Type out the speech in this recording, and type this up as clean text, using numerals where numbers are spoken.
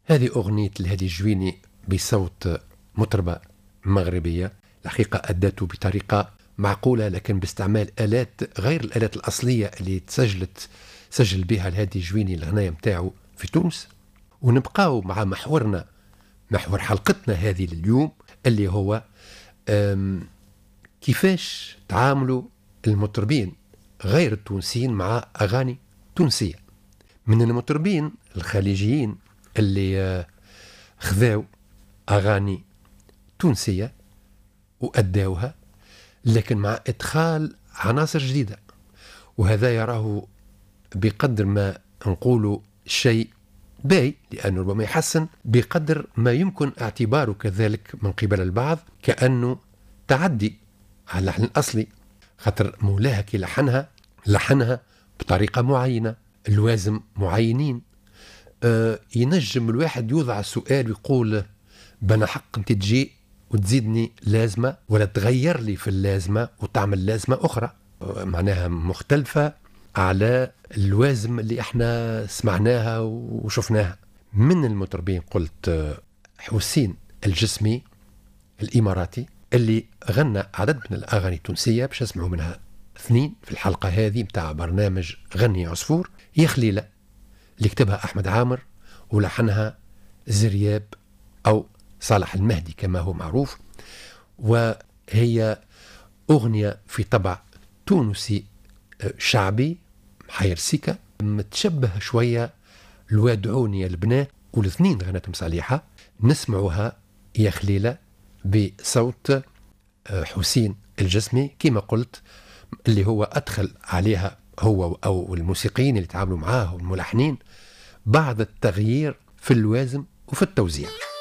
هذه أغنية الهادي الجويني بصوت مطربة مغربية، الحقيقة أدته بطريقة معقولة لكن باستعمال آلات غير الآلات الأصلية اللي سجل بها الهادي الجويني الغناية متاعه في تونس. ونبقاو مع محور حلقتنا هذه اليوم اللي هو كيفاش تعاملوا المطربين غير التونسيين مع أغاني تونسية. من المطربين الخليجيين اللي خذاو أغاني تونسية وأداوها لكن مع إدخال عناصر جديدة، وهذا يراه بقدر ما نقولوا شيء باي، لأنه ربما يحسن بقدر ما يمكن اعتباره كذلك من قبل البعض كأنه تعدي على اللحن الأصلي، خاطر مولاها كي لحنها بطريقة معينة، اللوازم معينين. ينجم الواحد يوضع السؤال ويقول بنا حق انت تجي وتزيدني لازمة ولا تغير لي في اللازمة وتعمل لازمة أخرى معناها مختلفة على اللوازم اللي احنا سمعناها وشفناها. من المطربين قلت حسين الجسمي الإماراتي اللي غنى عدد من الأغاني التونسية، باش اسمعوا منها 2 في الحلقة هذه متاع برنامج غني عصفور. يا خليلة اللي كتبها أحمد عامر ولحنها زرياب أو صالح المهدي كما هو معروف، وهي أغنية في طبع تونسي شعبي محير سيكا، متشبه شوية الوادعوني يا البنات، والاثنين غنتهم صالحة. نسمعوها يا خليلة بصوت حسين الجسمي كما قلت، اللي هو أدخل عليها هو أو الموسيقيين اللي تعاملوا معاه والملحنين بعض التغيير في اللوازم وفي التوزيع.